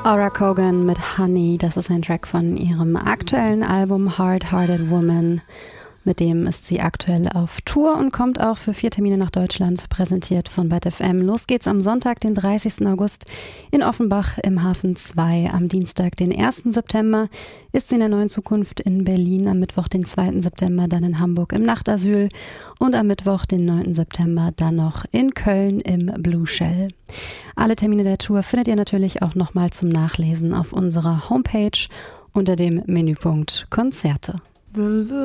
Aura Kogan mit Honey, das ist ein Track von ihrem aktuellen Album Hard-Hearted Woman. Mit dem ist sie aktuell auf Tour und kommt auch für 4 Termine nach Deutschland, präsentiert von Bad FM. Los geht's am Sonntag, den 30. August in Offenbach im Hafen 2. Am Dienstag, den 1. September, ist sie in der Neuen Zukunft in Berlin. Am Mittwoch, den 2. September, dann in Hamburg im Nachtasyl. Und am Mittwoch, den 9. September, dann noch in Köln im Blue Shell. Alle Termine der Tour findet ihr natürlich auch nochmal zum Nachlesen auf unserer Homepage unter dem Menüpunkt Konzerte.